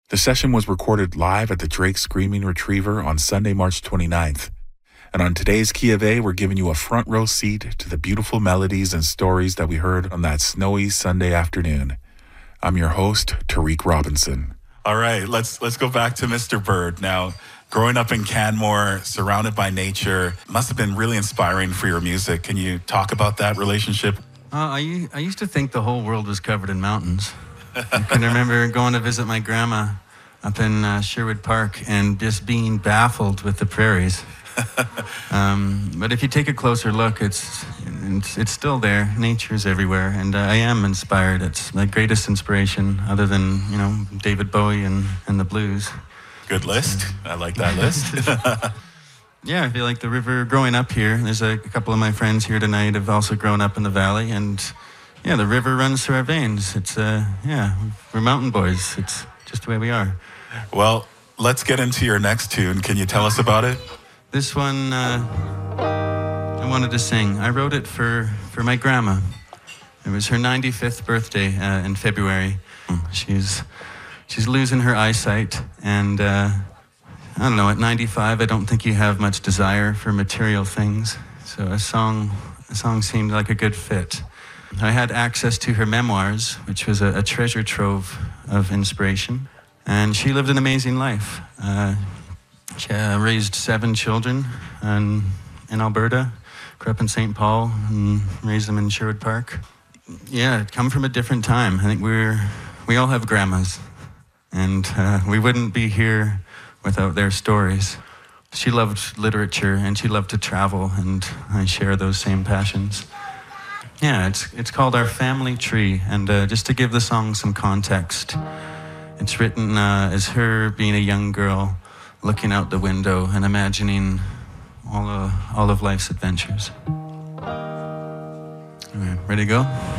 The session was recorded live at the Drake Screaming Retriever on Sunday, March 29th. And on today's Key of A, we're giving you a front row seat to the beautiful melodies and stories that we heard on that snowy Sunday afternoon. I'm your host, Tariq Robinson. All right, let's go back to Mr. Bird. Now, growing up in Canmore, surrounded by nature, must have been really inspiring for your music. Can you talk about that relationship? I used to think the whole world was covered in mountains. I can remember going to visit my grandma up in Sherwood Park and just being baffled with the prairies. But if you take a closer look, it's still there. Nature's everywhere, and I am inspired. It's my greatest inspiration, other than David Bowie and the blues. Good list. I like that list. Yeah, I feel like the river. Growing up here, there's a couple of my friends here tonight have also grown up in the valley, and yeah, the river runs through our veins. It's we're mountain boys. It's just the way we are. Well, let's get into your next tune. Can you tell us about it? This one I wanted to sing. I wrote it for my grandma. It was her 95th birthday in February. She's losing her eyesight, and I don't know, at 95, I don't think you have much desire for material things. So a song seemed like a good fit. I had access to her memoirs, which was a treasure trove of inspiration. And she lived an amazing life. She raised 7 children in Alberta, grew up in St. Paul, and raised them in Sherwood Park. Yeah, come from a different time. I think we all have grandmas, and we wouldn't be here without their stories. She loved literature, and she loved to travel, and I share those same passions. Yeah, it's called Our Family Tree, and just to give the song some context, it's written as her being a young girl, looking out the window and imagining all of life's adventures. All right, ready to go?